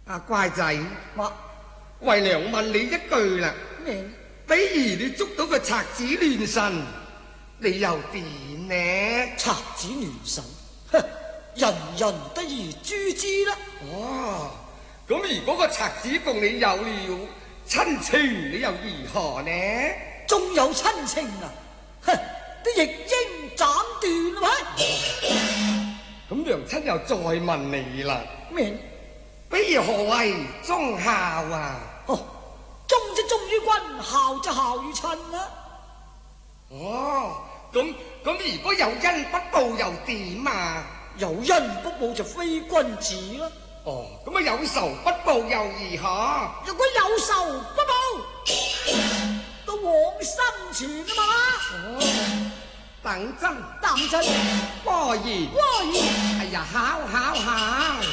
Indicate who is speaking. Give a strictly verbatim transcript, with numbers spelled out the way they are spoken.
Speaker 1: 啊，乖仔，
Speaker 2: 乜？
Speaker 1: 為娘問你一句啦。
Speaker 2: 咩？
Speaker 1: 比如你捉到個賊子亂神，你又點呢？
Speaker 2: 賊子亂神，哼，人人得而誅之啦。
Speaker 1: 哦，咁如果個賊子共你有了親情，你又如何呢？
Speaker 2: 仲有親情啊？哼，都亦應斬斷啦。
Speaker 1: 咁娘親又再問你啦。
Speaker 2: 咩？
Speaker 1: 比如何謂忠孝啊？
Speaker 2: 哦，忠即忠於君，孝即孝於親啦。
Speaker 1: 哦，咁咁如果有恩不報又點啊？
Speaker 2: 有恩不報就非君子啦。
Speaker 1: 哦，咁啊有仇不報又如何？
Speaker 2: 如果有仇不報，都往心存啊嘛。
Speaker 1: 哦，等真
Speaker 2: 等真，
Speaker 1: 果然
Speaker 2: 果然，
Speaker 1: 哎呀，考考考！